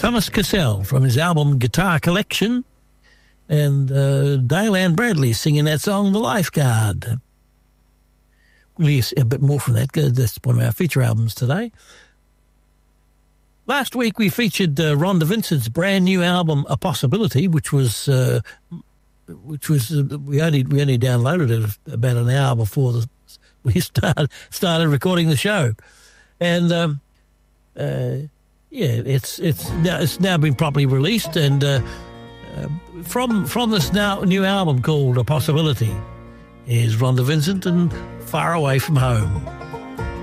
Thomas Cassell from his album Guitar Collection, and Dale Ann Bradley singing that song, The Lifeguard. We'll hear a bit more from that. That's one of our feature albums today. Last week we featured Rhonda Vincent's brand new album, A Possibility, which was we only downloaded it about an hour before we started recording the show, and it's now been properly released, and from this new album called A Possibility is Rhonda Vincent and Far Away from Home.